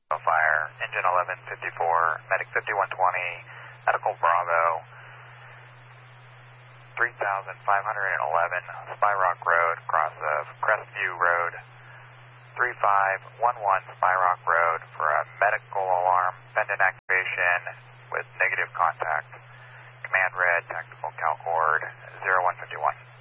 Fire, engine 1154, medic 5120, medical Bravo, 3511 Spy Rock Road, cross of Crestview Road, 3511 Spy Rock Road for a medical alarm, pendant activation with negative contact. Command red, tactical Calcord 0151.